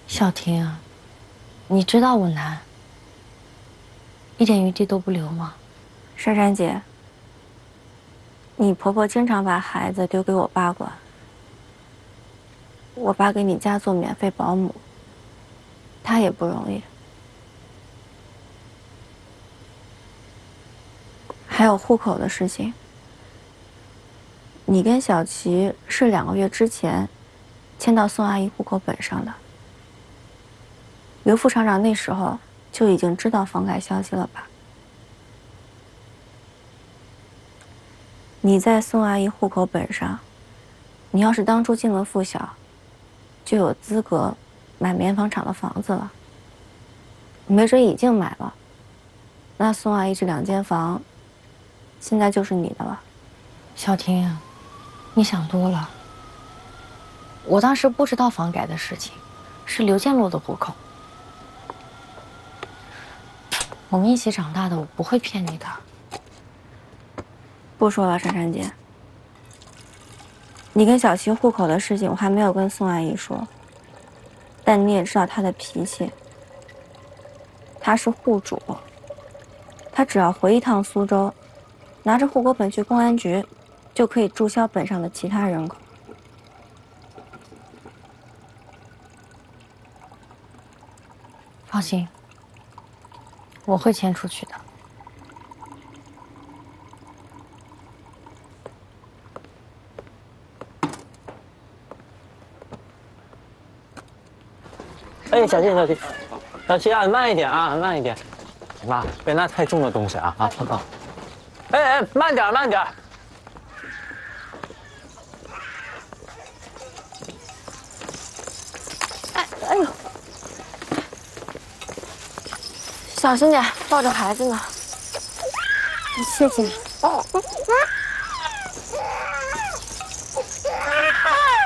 小婷，你知道我难，一点余地都不留吗？ 珊珊姐，你婆婆经常把孩子丢给我爸管，我爸给你家做免费保姆，他也不容易。还有户口的事情，你跟小琪是2个月之前迁到宋阿姨户口本上的。刘副厂长那时候就已经知道房改消息了吧？你在宋阿姨户口本上，你要是当初进了附小，就有资格买棉纺厂的房子了。没准已经买了，那宋阿姨这2间房，现在就是你的了。 小婷，你想多了。我当时不知道房改的事情，是刘建洛的户口。我们一起长大的，我不会骗你的。 不说了，珊珊姐，你跟小琪户口的事情，我还没有跟宋阿姨说。但你也知道她的脾气，她是户主，她只要回一趟苏州，拿着户口本去公安局，就可以注销本上的其他人口。 放心，我会迁出去的。 哎，小心，小心，小心啊！慢一点啊，慢一点。妈，别拿太重的东西啊！啊，好。哎，慢点，慢点。 哎呦，小心点，抱着孩子呢。谢谢。